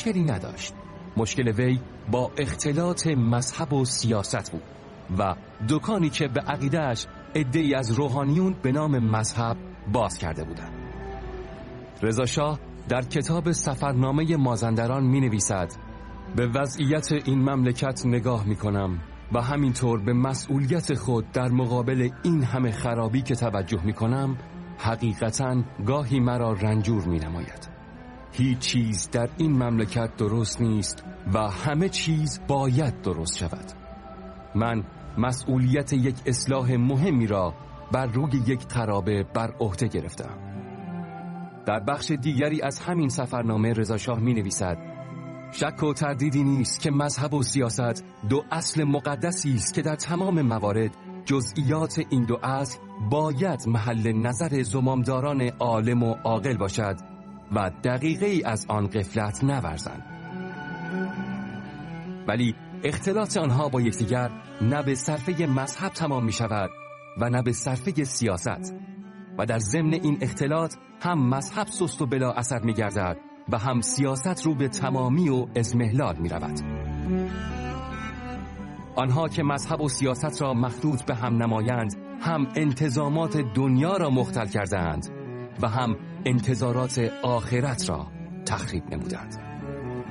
مشکلی نداشت. مشکل وی با اختلاط مذهب و سیاست بود و دکانی که به عقیده‌اش عده‌ای از روحانیون به نام مذهب باز کرده بودند. رضا شاه در کتاب سفرنامه مازندران می نویسد: به وضعیت این مملکت نگاه می کنم و همینطور به مسئولیت خود در مقابل این همه خرابی که توجه می کنم، حقیقتاً گاهی مرا رنجور می نماید. هیچ چیز در این مملکت درست نیست و همه چیز باید درست شود. من مسئولیت یک اصلاح مهمی را بر روی یک خرابه بر عهده گرفتم. در بخش دیگری از همین سفرنامه رضا شاه می نویسد: شک و تردیدی نیست که مذهب و سیاست دو اصل مقدسی است که در تمام موارد جزئیات این دو اصل باید محل نظر زمامداران عالم و عاقل باشد و دقیقه ای از آن غفلت نورزند. ولی اختلاط آنها با یکدیگر نه به صرفه مذهب تمام می شود و نه به صرفه سیاست، و در ضمن این اختلاط هم مذهب سست و بلا اثر می گردد و هم سیاست رو به تمامی و اضمحلال می رود. آنها که مذهب و سیاست را مخلوط به هم نمایند، هم انتظامات دنیا را مختل کردند و هم انتظارات آخرت را تخریب نمودند.